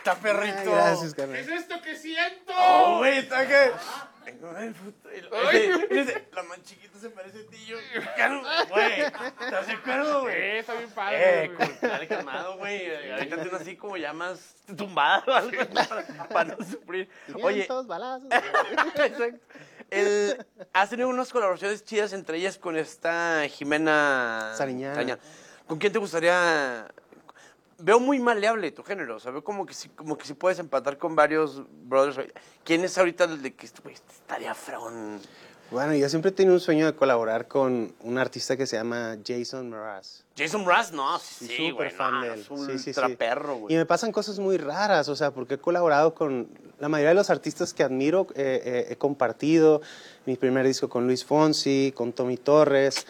está perrito. Gracias, ¿Qué carnal. es esto que siento? Oh, güey, está que... La más chiquita se parece a ti, yo. Güey, ¿estás de acuerdo, güey? Está bien padre. güey. Dale calmado, güey. Ahorita tiene así como ya más tumbada o algo para no sufrir. Oye, 500 balazos. exacto. Has tenido unas colaboraciones chidas, entre ellas con esta Jimena Sariñana. ¿Con quién te gustaría? Veo muy maleable tu género, o sea, veo como que sí puedes empatar con varios brothers. ¿Quién es ahorita el de que güey, estaría fregón? Bueno, yo siempre he tenido un sueño de colaborar con un artista que se llama Jason Mraz. Jason Mraz, no, sí, Súper güey, fan no, de él. es un Sí, sí, sí. ultraperro, güey. Y me pasan cosas muy raras, o sea, porque he colaborado con la mayoría de los artistas que admiro, he compartido mi primer disco con Luis Fonsi, con Tommy Torres,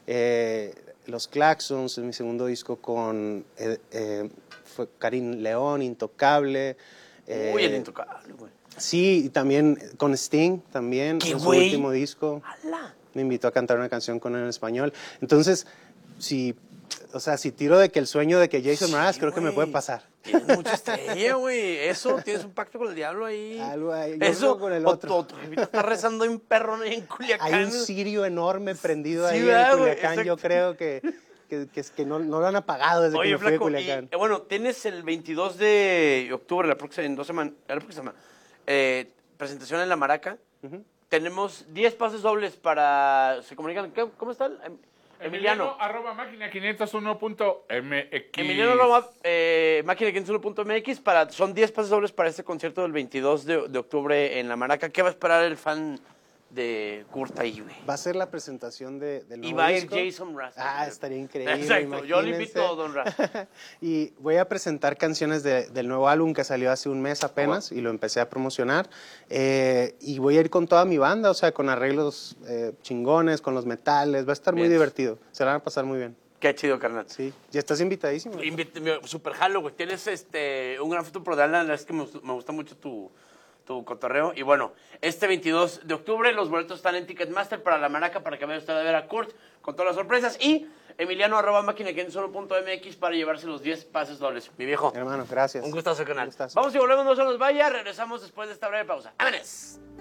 Los Claxons, mi segundo disco con fue Karim León, Intocable. Uy, el Intocable, güey. Sí, y también con Sting, también, ¿Qué, en su güey? último disco. ¡Hala! Me invitó a cantar una canción con él en español. Entonces, si tiro de que el sueño de que Jason Mraz, creo que me puede pasar. Tienes mucha estrella, güey. Eso, tienes un pacto con el diablo ahí. Algo ahí. Yo Eso, creo con el otro. O tu jefita está rezando en perro ahí en Culiacán. Hay un cirio enorme prendido Sí, ahí ¿verdad, en güey? Culiacán. Yo Exacto. creo que no lo han apagado desde que Oye, me fui de flaco, Culiacán. bueno, tienes el 22 de octubre, en 2 semanas, la próxima semana, presentación en La Maraca. Tenemos 10 pases dobles para... ¿Se comunican? ¿Cómo están? Emiliano. Arroba máquina 501.mx. Emiliano arroba, máquina 501.mx. Son 10 pases dobles para este concierto del 22 de octubre en La Maraca. ¿Qué va a esperar el fan de Kurt ahí, güey? Va a ser la presentación del nuevo Y va a ir disco. Jason Mraz. Estaría increíble. Exacto, yo le imagínense. invito a Don Mraz. Y voy a presentar canciones del nuevo álbum que salió hace un mes apenas y lo empecé a promocionar. Y voy a ir con toda mi banda, o sea, con arreglos chingones, con los metales. Va a estar muy Bien. divertido. Se la van a pasar muy bien. Qué chido, carnal. Sí, ya estás invitadísimo. Super jalo, güey. Tienes un gran futuro, pero la verdad es que me gusta mucho tu cotorreo. Y bueno, este 22 de octubre los boletos están en Ticketmaster para La Maraca, para que vaya usted a ver a Kurt con todas las sorpresas. Y Emiliano arroba máquina 501.mx para llevarse los 10 pases dobles. Mi viejo. Hermano, gracias. Un gustazo, canal. Un gustazo. Vamos y volvemos, no se nos vaya. Regresamos después de esta breve pausa. ¡Vámonos!